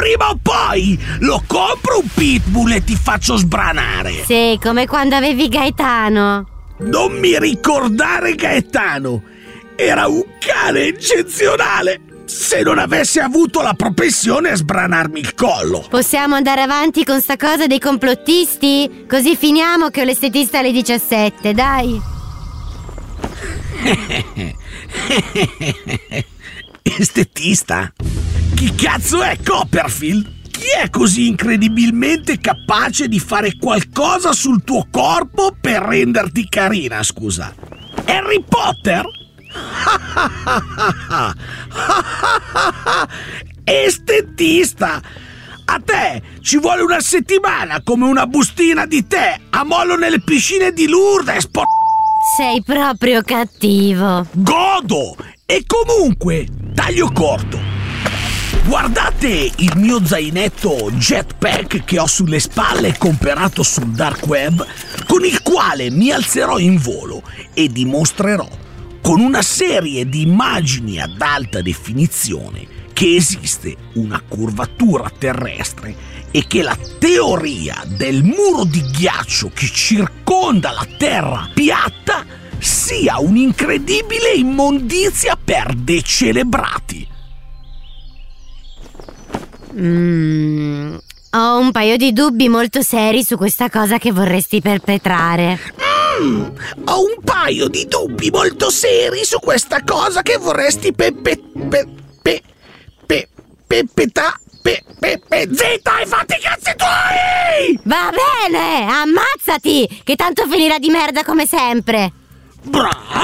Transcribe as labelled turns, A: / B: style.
A: Prima o poi lo compro un pitbull e ti faccio sbranare.
B: Sì, come quando avevi Gaetano.
A: Non mi ricordare Gaetano. Era un cane eccezionale. Se non avesse avuto la propensione a sbranarmi il collo.
B: Possiamo andare avanti con sta cosa dei complottisti? Così finiamo che ho l'estetista alle 17, dai.
A: Estetista? Chi cazzo è Copperfield? Chi è così incredibilmente capace di fare qualcosa sul tuo corpo per renderti carina, scusa? Harry Potter? Estetista! A te ci vuole una settimana come una bustina di tè a mollo nelle piscine di Lourdes.
B: Sei proprio cattivo.
A: Godo! E comunque, taglio corto. Guardate il mio zainetto jetpack che ho sulle spalle comprato sul dark web, con il quale mi alzerò in volo e dimostrerò con una serie di immagini ad alta definizione che esiste una curvatura terrestre e che la teoria del muro di ghiaccio che circonda la Terra piatta sia un'incredibile immondizia per decelebrati.
B: Ho un paio di dubbi molto seri su questa cosa che vorresti perpetrare.
A: Ho un paio di dubbi molto seri su questa cosa che vorresti zitta e fatti i cazzi tuoi!
B: Va bene, ammazzati, che tanto finirà di merda come sempre.
A: Bravo!